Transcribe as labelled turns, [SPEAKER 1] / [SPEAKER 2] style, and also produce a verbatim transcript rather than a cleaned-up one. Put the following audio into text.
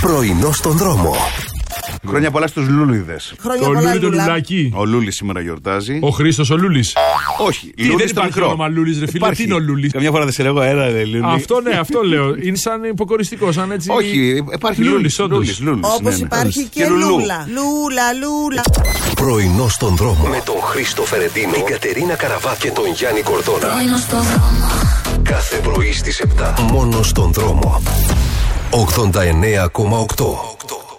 [SPEAKER 1] Πρωινό στον δρόμο.
[SPEAKER 2] Χρόνια πολλά στους Λούλιδες.
[SPEAKER 3] Χρόνια
[SPEAKER 4] Το
[SPEAKER 3] πολλά,
[SPEAKER 4] Λούλι το
[SPEAKER 3] Λούλα.
[SPEAKER 4] Λουλάκι.
[SPEAKER 2] Ο Λούλης σήμερα γιορτάζει.
[SPEAKER 4] Ο Χρήστος ο Λούλης.
[SPEAKER 2] Όχι,
[SPEAKER 4] Τι, δεν
[SPEAKER 2] Λούλης το
[SPEAKER 4] υπάρχει
[SPEAKER 2] μικρό.
[SPEAKER 4] όνομα Λούλης, ρε φίλε.
[SPEAKER 2] Υπάρχει.
[SPEAKER 4] Τι είναι ο Λούλης?
[SPEAKER 2] Καμιά φορά δεν σε λέγω, έλα ρε Λούλη.
[SPEAKER 4] Αυτό ναι, αυτό λέω. Είναι σαν υποκοριστικό, σαν έτσι.
[SPEAKER 2] Όχι, υπάρχει
[SPEAKER 4] Λούλης,
[SPEAKER 2] Λούλης.
[SPEAKER 4] όντως.
[SPEAKER 2] Λούλης, Λούλης,
[SPEAKER 3] Όπως
[SPEAKER 2] ναι, ναι.
[SPEAKER 3] υπάρχει και,
[SPEAKER 2] Και Λουλού.
[SPEAKER 3] Λούλα. Λούλα, Λούλα.
[SPEAKER 1] Πρωινό στον δρόμο. Με τον Χρήστο Φερεντίνο, την Κατερίνα Καραβά και τον Γιάννη Κορδόνα.
[SPEAKER 5] Πρωινό στον δρόμο.
[SPEAKER 1] Κάθε πρωί στις επτά. Μόνο στον δρόμο. ογδόντα εννέα κόμμα οκτώ.